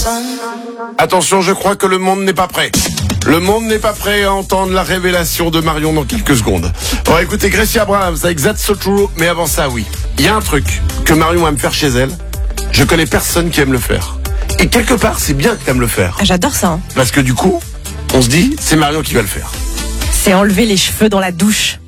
Attention, je crois que le monde n'est pas prêt. Le monde n'est pas prêt à entendre la révélation de Marion dans quelques secondes. On va écouter Gracie Abrams avec That's So True, mais avant ça, oui. Il y a un truc que Marion aime faire chez elle. Je connais personne qui aime le faire. Et quelque part, c'est bien que tu aimes le faire. Ah, j'adore ça. Hein. Parce que du coup, on se dit, c'est Marion qui va le faire. C'est enlever les cheveux dans la douche.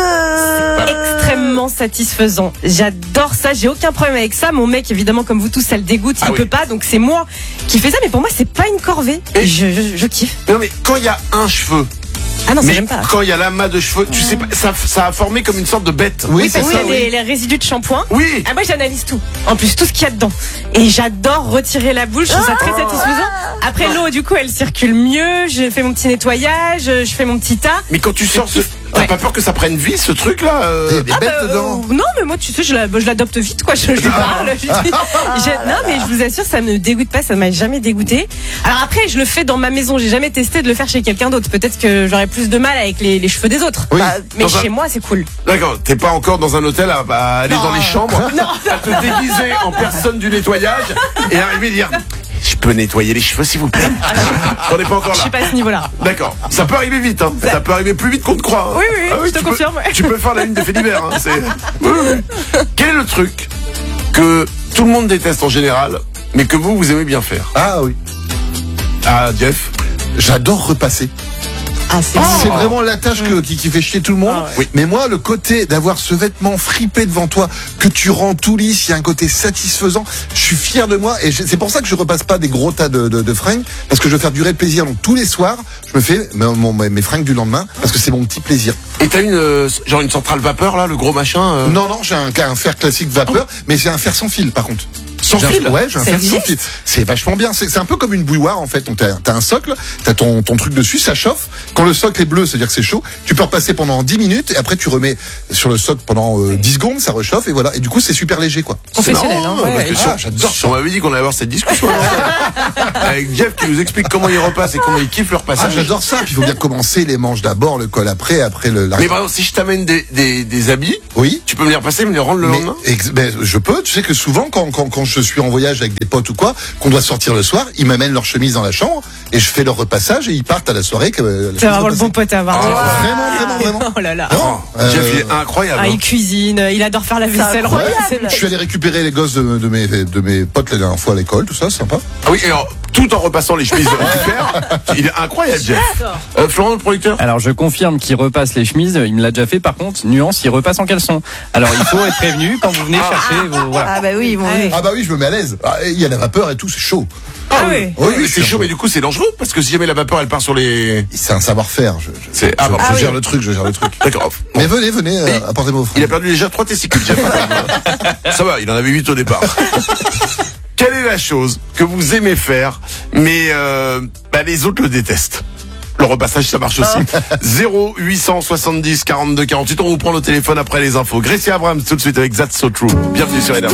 Extrêmement satisfaisant. J'adore ça, j'ai aucun problème avec ça. Mon mec, évidemment, comme vous tous, ça le dégoûte, il peut pas, donc c'est moi qui fais ça, mais pour moi, c'est pas une corvée. Et je kiffe. Non, mais quand il y a un cheveu. Ah non, ça mais j'aime pas. Quand il y a l'amas de cheveux, tu sais pas, ça a formé comme une sorte de bête. Oui, parce qu'il y a les résidus de shampoing. Oui. Ah, moi j'analyse tout. En plus, tout ce qu'il y a dedans. Et j'adore retirer la boule, je trouve ça très satisfaisant. Après, l'eau, du coup, elle circule mieux. Je fais mon petit nettoyage, je fais mon petit tas. Mais quand tu sors, t'as pas peur que ça prenne vie, ce truc-là des bêtes dedans. Non, mais moi, tu sais, je l'adopte vite, quoi. Je lui parle. Non, mais je vous assure, ça me dégoûte pas, ça m'a jamais dégoûté. Alors après, je le fais dans ma maison. J'ai jamais testé de le faire chez quelqu'un d'autre. Peut-être que j'aurais plus de mal avec les cheveux des autres. Oui. Mais chez moi, c'est cool. D'accord, t'es pas encore dans un hôtel à aller dans les chambres, à te déguiser en personne du nettoyage et arriver à dire... Je peux nettoyer les cheveux, s'il vous plaît. On n'est pas encore là. Je suis pas à ce niveau-là. D'accord. Ça peut arriver vite, hein. Ça peut arriver plus vite qu'on ne croit. Hein. Oui, je te confirme. Tu peux faire la ligne de faits divers. Hein. Oui. Quel est le truc que tout le monde déteste en général, mais que vous aimez bien faire? Ah oui. Ah, Jeff? J'adore repasser. Ah, c'est vraiment la tâche qui fait chier tout le monde. Oui. Mais moi, le côté d'avoir ce vêtement fripé devant toi, que tu rends tout lisse, il y a un côté satisfaisant. Je suis fier de moi et c'est pour ça que je repasse pas des gros tas de fringues, parce que je veux faire durer le plaisir. Donc tous les soirs, je me fais mes fringues du lendemain, parce que c'est mon petit plaisir. Et t'as une centrale vapeur là, le gros machin Non, j'ai un fer classique vapeur, mais c'est un fer sans fil par contre. Sans fil? Ouais, j'ai un fer sans fil. C'est vachement bien. C'est un peu comme une bouilloire en fait. Donc t'as un socle, t'as ton truc dessus, ça chauffe. Quand le socle est bleu, c'est-à-dire que c'est chaud. Tu peux repasser pendant 10 minutes et après tu remets sur le socle pendant 10 secondes, ça réchauffe et voilà. Et du coup c'est super léger quoi. Professionnel, hein. J'adore. On m'avait dit qu'on allait avoir cette discussion avec Jeff qui nous explique comment il repasse et comment il kiffe le repassage. J'adore ça. Puis il faut bien commencer les manches d'abord, le col après le. Mais par exemple, si je t'amène des habits, oui, tu peux me les repasser, me les rendre le lendemain. Je peux. Tu sais que souvent quand je suis en voyage avec des potes ou quoi, qu'on doit sortir le soir, ils m'amènent leur chemise dans la chambre et je fais leur repassage et ils partent à la soirée. C'est vraiment le bon pote à avoir. Vraiment. Oh là là. Jeff, il est incroyable. Il cuisine, il adore faire la vaisselle. Je suis allé récupérer les gosses de mes potes la dernière fois à l'école, tout ça, c'est sympa. Ah oui, alors tout en repassant les chemises de récupère, il est incroyable, Jeff. Florent, le producteur. Alors je confirme qu'il repasse les chemises, il me l'a déjà fait. Par contre, nuance, il repasse en caleçon. Alors il faut être prévenu quand vous venez chercher vos. Voilà. Ah bah oui, je me mets à l'aise. Il y a la vapeur et tout, c'est chaud. Ah oui. Oui, c'est chaud, mais du coup c'est dangereux parce que si jamais la vapeur elle part sur les. C'est un savoir-faire. Je gère le truc. D'accord. Mais venez, apportez vos fringues. Il a perdu déjà 3 testicules, Jeff. Ça va, il en avait 8 au départ. Quelle est la chose que vous aimez faire, mais les autres le détestent? Le repassage, ça marche aussi. 0870 42 48. On vous prend le téléphone après les infos. Gracie Abrams tout de suite avec That's So True. Bienvenue sur Énergie.